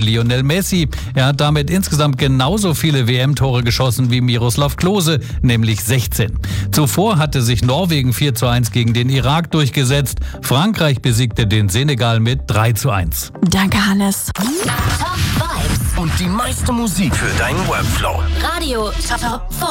Lionel Messi. Er hat damit insgesamt genauso viele WM-Tore geschossen wie Miroslav Klose, nämlich 16. Zuvor hatte sich Norwegen 4:1 gegen den Irak durchgesetzt. Frankreich besiegte den Senegal mit 3:1. Danke, Hannes. Top Vibes und die meiste Musik für deinen Workflow. Radio Top